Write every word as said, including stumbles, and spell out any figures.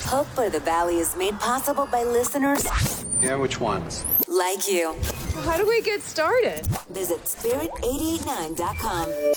Hope for the Valley is made possible by listeners Yeah, which ones? like you. How do we get started? Visit spirit eight eight nine dot com.